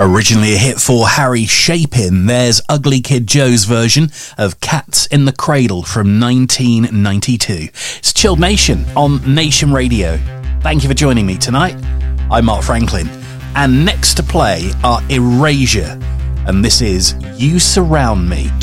Originally a hit for Harry Chapin, there's Ugly Kid Joe's version of Cats in the Cradle from 1992. It's Chilled Nation on Nation Radio. Thank you for joining me tonight. I'm Mark Franklin, and next to play are Erasure, and this is You Surround Me.